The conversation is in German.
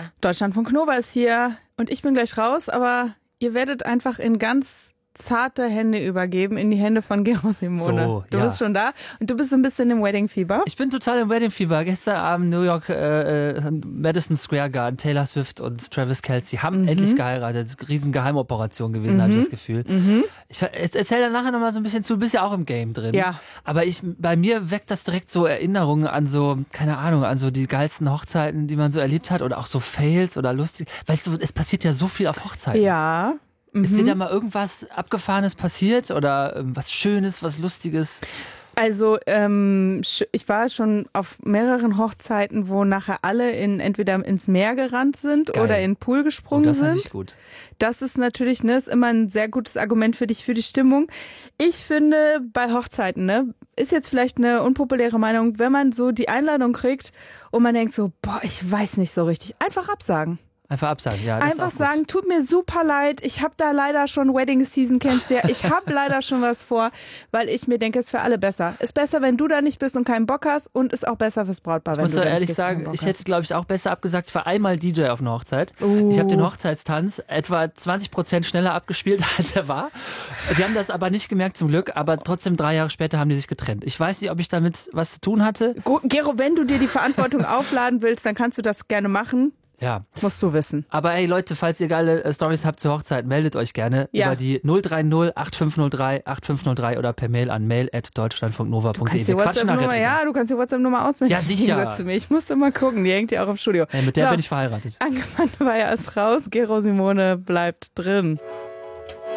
Deutschlandfunk Nova ist hier und ich bin gleich raus, aber ihr werdet einfach in ganz zarte Hände übergeben, in die Hände von Gero Simone. So, du bist schon da und du bist so ein bisschen im Wedding-Fieber. Ich bin total im Wedding-Fieber. Gestern Abend New York, Madison Square Garden, Taylor Swift und Travis Kelce haben endlich geheiratet. Riesen Geheimoperation gewesen, habe ich das Gefühl. Ich erzähle dann nachher nochmal so ein bisschen zu, du bist ja auch im Game drin. Ja. Aber bei mir weckt das direkt so Erinnerungen an so, keine Ahnung, an so die geilsten Hochzeiten, die man so erlebt hat oder auch so Fails oder lustig. Weißt du, es passiert ja so viel auf Hochzeiten. Ja. Ist dir da mal irgendwas Abgefahrenes passiert oder was Schönes, was Lustiges? Also ich war schon auf mehreren Hochzeiten, wo nachher alle entweder ins Meer gerannt sind Geil. oder in den Pool gesprungen Das ist sind. natürlich gut. Das ist natürlich ist immer ein sehr gutes Argument für dich, für die Stimmung. Ich finde, bei Hochzeiten, ist jetzt vielleicht eine unpopuläre Meinung, wenn man so die Einladung kriegt und man denkt so, boah, ich weiß nicht so richtig, einfach absagen. Einfach absagen, ja. Das Einfach ist auch sagen, tut mir super leid, ich habe da leider schon Wedding Season, kennst du ja, ich habe leider schon was vor, weil ich mir denke, es ist für alle besser. Ist besser, wenn du da nicht bist und keinen Bock hast und ist auch besser fürs Brautpaar, wenn du da nicht ehrlich bist und keinen sagen, Bock ich hast. hätte, glaube ich, auch besser abgesagt. Ich war einmal DJ auf einer Hochzeit. Ich habe den Hochzeitstanz etwa 20% schneller abgespielt, als er war. Die haben das aber nicht gemerkt, zum Glück, aber trotzdem 3 Jahre später haben die sich getrennt. Ich weiß nicht, ob ich damit was zu tun hatte. Gero, wenn du dir die Verantwortung aufladen willst, dann kannst du das gerne machen. Ja. Musst du wissen. Aber hey Leute, falls ihr geile Storys habt zur Hochzeit, meldet euch gerne über die 030 8503 8503 oder per Mail an mail@deutschlandfunknova.de. Du kannst die WhatsApp-Nummer auswählen. Ja, sicher. Ich musste mal gucken, die hängt ja auch im Studio. Hey, mit der bin ich verheiratet. Angefangen war ja erst raus, Gero Simone bleibt drin.